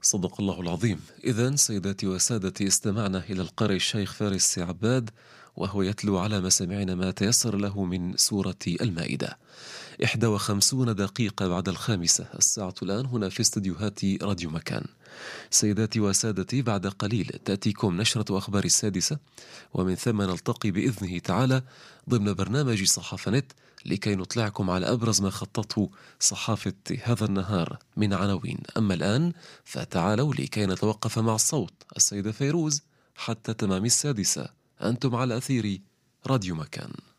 صدق الله العظيم. إذن سيداتي وسادتي، استمعنا إلى القارئ الشيخ فارس عباد وهو يتلو على مسامعنا ما تيسر له من سورة المائدة. 51 دقيقة بعد 5 الساعة الآن هنا في استديوهات راديو مكان. سيداتي وسادتي، بعد قليل تأتيكم نشرة أخبار 6، ومن ثم نلتقي بإذنه تعالى ضمن برنامج صحافة نت لكي نطلعكم على أبرز ما خطته صحافة هذا النهار من عناوين. أما الآن فتعالوا لكي نتوقف مع الصوت السيدة فيروز حتى تمام 6. أنتم على أثير راديو مكان.